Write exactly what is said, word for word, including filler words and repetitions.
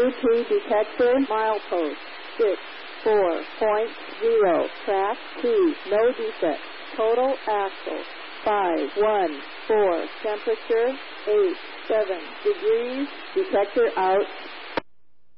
two detector, milepost six four point zero, track two, no defect, total axle five one four, temperature eight seven degrees, detector out.